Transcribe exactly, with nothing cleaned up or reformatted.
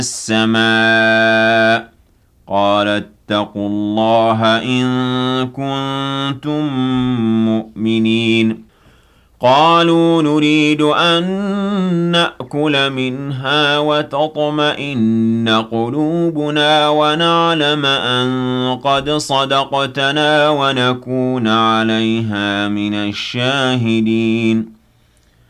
السماء قال اتقوا الله إن كنتم مؤمنين قالوا نريد أن نأكل منها وتطمئن قلوبنا ونعلم أن قد صدقتنا ونكون عليها من الشاهدين